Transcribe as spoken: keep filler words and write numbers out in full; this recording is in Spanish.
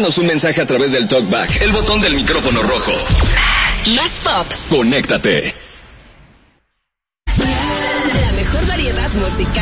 Mándanos un mensaje a través del TalkBack, el botón del micrófono rojo. Más pop. Conéctate. La mejor variedad musical